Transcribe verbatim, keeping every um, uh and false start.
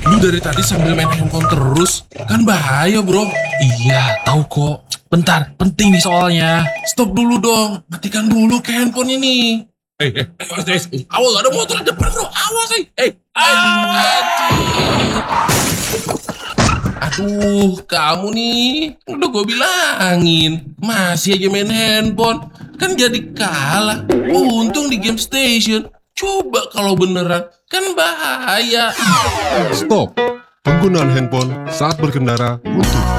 Lu dari tadi sambil main handphone terus, kan bahaya bro. Iya, tahu kok. Bentar, penting nih soalnya. Stop dulu dong, matikan dulu ke handphone ini. Eh, eh, eh, eh, awas ada motor di depan bro, awas eh. Eh, anjing. Aduh, kamu nih, udah gue bilangin, masih aja main handphone, kan jadi kalah. Untung di game station, coba kalau beneran, kan bahaya. Stop. Penggunaan handphone saat berkendara untuk